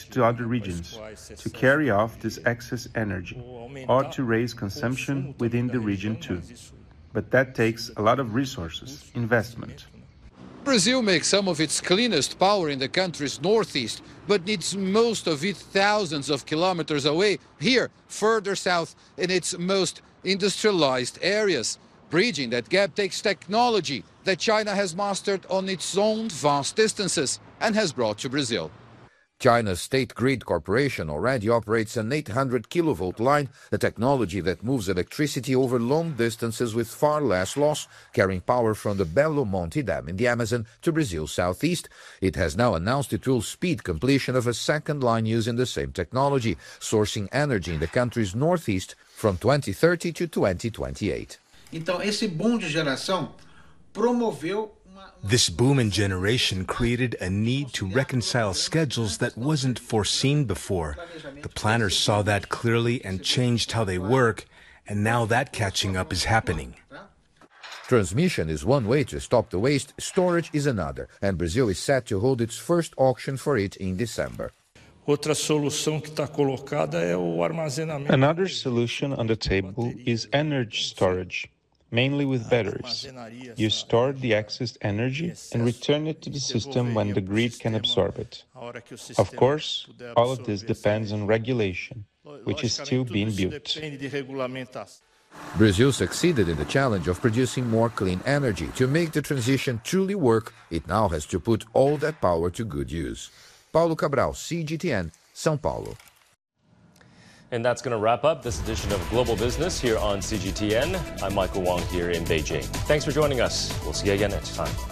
to other regions to carry off this excess energy or to raise consumption within the region too. But that takes a lot of resources, investment. Brazil makes some of its cleanest power in the country's northeast, but needs most of it thousands of kilometers away, here, further south, in its most industrialized areas. Bridging that gap takes technology that China has mastered on its own vast distances and has brought to Brazil. China's State Grid Corporation already operates an 800 kilovolt line, a technology that moves electricity over long distances with far less loss, carrying power from the Belo Monte Dam in the Amazon to Brazil's southeast. It has now announced it will speed completion of a second line using the same technology, sourcing energy in the country's northeast from 2030 to 2028. Então, esse boom de geração promoveu. This boom in generation created a need to reconcile schedules that wasn't foreseen before. The planners saw that clearly and changed how they work, and now that catching up is happening. Transmission is one way to stop the waste, storage is another, and Brazil is set to hold its first auction for it in December. Outra solução que está colocada é o armazenamento. Another solution on the table is energy storage, mainly with batteries. You store the excess energy and return it to the system when the grid can absorb it. Of course, all of this depends on regulation, which is still being built. Brazil succeeded in the challenge of producing more clean energy. To make the transition truly work, it now has to put all that power to good use. Paulo Cabral, CGTN, São Paulo. And that's going to wrap up this edition of Global Business here on CGTN. I'm Michael Wong here in Beijing. Thanks for joining us. We'll see you again next time.